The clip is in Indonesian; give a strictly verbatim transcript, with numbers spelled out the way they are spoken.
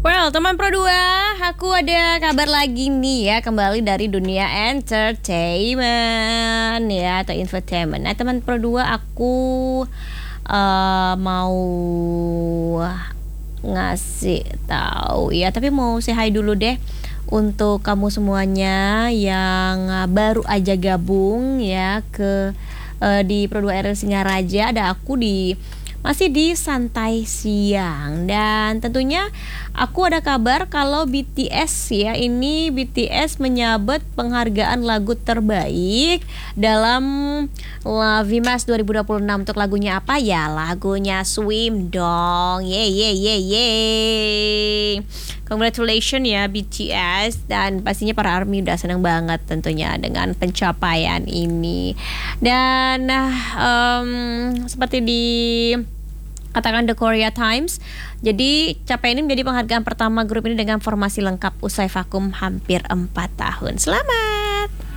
Well, teman Pro dua, aku ada kabar lagi nih ya, kembali dari dunia entertainment ya, atau infotainment. Nah, teman Pro dua, aku uh, mau ngasih tahu ya, tapi mau say hi dulu deh untuk kamu semuanya yang uh, baru aja gabung ya ke uh, di Pro dua R Singaraja. Ada aku di masih di Santai Siang, dan tentunya aku ada kabar kalau B T S ya, ini B T S menyabet penghargaan lagu terbaik dalam Lavimas dua ribu dua puluh enam. Untuk lagunya apa ya? Lagunya Swim dong. Ye ye ye ye. Congratulations ya B T S, dan pastinya para ARMY udah seneng banget tentunya dengan pencapaian ini. Dan um, seperti di katakan The Korea Times, jadi capaian ini menjadi penghargaan pertama grup ini dengan formasi lengkap usai vakum hampir empat tahun. Selamat.